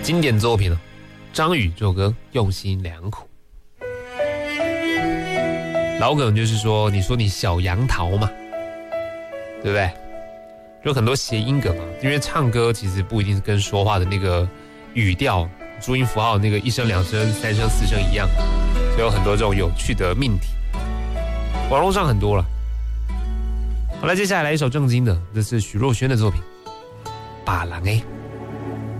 经典作品了。张宇这首歌用心良苦，老梗就是说，你说你小杨桃嘛，对不对？有很多谐音梗啊，因为唱歌其实不一定是跟说话的那个语调、注音符号那个一声、两声、三声、四声一样，所以有很多这种有趣的命题，网络上很多了。好了，接下来来一首正经的，这是许若瑄的作品《把郎》。